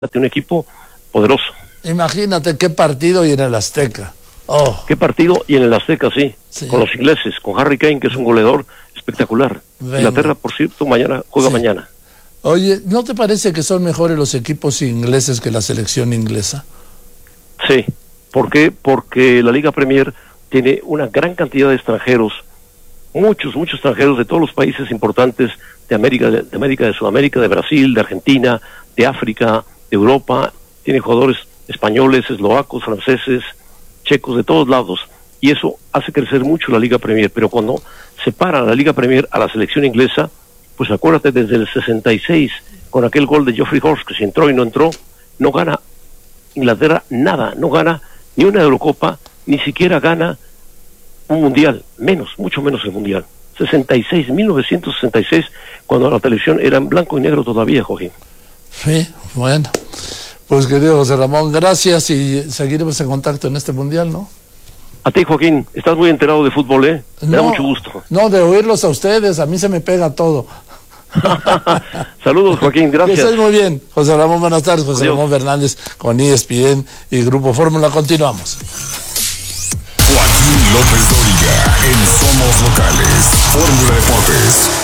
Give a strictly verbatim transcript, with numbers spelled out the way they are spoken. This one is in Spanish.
un equipo poderoso. Imagínate qué partido y en el Azteca. Oh. Qué partido y en el Azteca, sí, sí. Con los ingleses, con Harry Kane, que es un goleador espectacular. Venga. Inglaterra, por cierto, mañana juega sí. mañana. Oye, ¿no te parece que son mejores los equipos ingleses que la selección inglesa? Sí. ¿Por qué? Porque la Liga Premier tiene una gran cantidad de extranjeros, muchos, muchos extranjeros de todos los países importantes de América, de, de América, de Sudamérica, de Brasil, de Argentina, de África, de Europa. Tiene jugadores españoles, eslovacos, franceses, checos, de todos lados. Y eso hace crecer mucho la Liga Premier. Pero cuando separa la Liga Premier a la selección inglesa, pues acuérdate, desde el sesenta y seis, con aquel gol de Geoffrey Horst, que si entró y no entró, no gana Inglaterra nada, no gana ni una Eurocopa, ni siquiera gana un Mundial, menos, mucho menos el Mundial. sesenta y seis, mil novecientos sesenta y seis, cuando la televisión era en blanco y negro todavía, Joaquín. Sí, bueno. Pues querido José Ramón, gracias y seguiremos en contacto en este Mundial, ¿no? A ti, Joaquín, estás muy enterado de fútbol, ¿eh? Me no, da mucho gusto. No, de oírlos a ustedes, a mí se me pega todo. Saludos, Joaquín, gracias. Que estés muy bien. José Ramón, buenas tardes. José Adiós. Ramón Fernández con E S P N y Grupo Fórmula. Continuamos. Joaquín López Dóriga en Somos Locales, Fórmula Deportes.